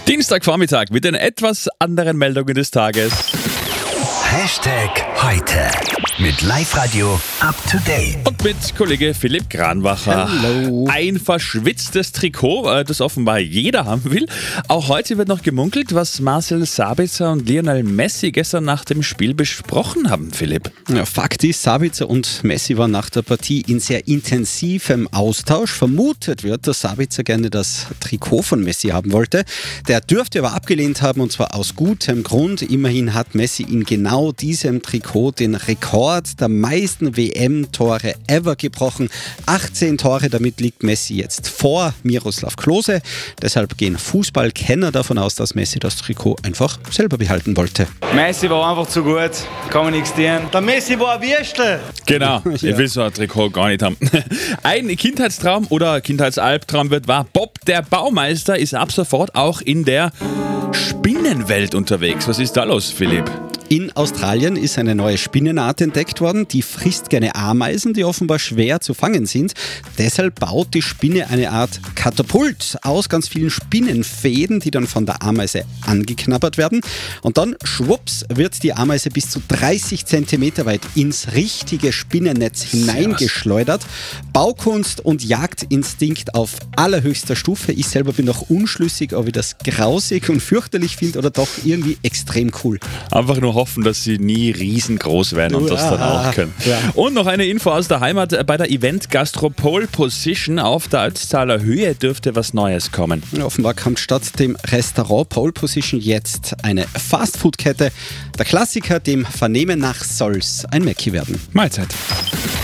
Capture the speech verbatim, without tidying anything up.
Dienstagvormittag mit den etwas anderen Meldungen des Tages. Hashtag heute mit Live-Radio up to date. Und mit Kollege Philipp Granwacher. Hallo. Ein verschwitztes Trikot, das offenbar jeder haben will. Auch heute wird noch gemunkelt, was Marcel Sabitzer und Lionel Messi gestern nach dem Spiel besprochen haben, Philipp. Ja, Fakt ist, Sabitzer und Messi waren nach der Partie in sehr intensivem Austausch. Vermutet wird, dass Sabitzer gerne das Trikot von Messi haben wollte. Der dürfte aber abgelehnt haben, und zwar aus gutem Grund. Immerhin hat Messi in genau diesem Trikot den Rekord der meisten W M-Tore ever gebrochen. achtzehn Tore, damit liegt Messi jetzt vor Miroslav Klose. Deshalb gehen Fußballkenner davon aus, dass Messi das Trikot einfach selber behalten wollte. Messi war einfach zu gut, kann man nichts tun. Der Messi war ein Würstel. Genau, ich will so ein Trikot gar nicht haben. Ein Kindheitstraum oder Kindheitsalbtraum wird wahr. Bob der Baumeister ist ab sofort auch in der Spinnenwelt unterwegs. Was ist da los, Philipp? In Australien ist eine neue Spinnenart entdeckt worden, die frisst gerne Ameisen, die offenbar schwer zu fangen sind. Deshalb baut die Spinne eine Art Katapult aus ganz vielen Spinnenfäden, die dann von der Ameise angeknabbert werden. Und dann, schwupps, wird die Ameise bis zu dreißig Zentimeter weit ins richtige Spinnennetz hineingeschleudert. Baukunst und Jagdinstinkt auf allerhöchster Stufe. Ich selber bin noch unschlüssig, ob ich das grausig und fürchterlich finde oder doch irgendwie extrem cool. Einfach nur hoffen, dass sie nie riesengroß werden und Ja, das dann auch können. ja. Und noch eine Info aus der Heimat. Bei der Event Gastro Pole Position auf der Ötztaler Höhe dürfte was Neues kommen. Ja, offenbar kommt statt dem Restaurant Pole Position jetzt eine Fastfood-Kette. Der Klassiker, dem Vernehmen nach soll's ein Mäcki werden. Mahlzeit.